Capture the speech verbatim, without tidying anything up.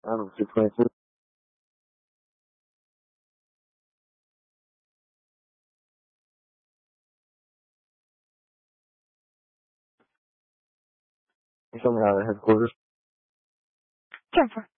I'm six twenty-two. You show me how the headquarters. Jennifer.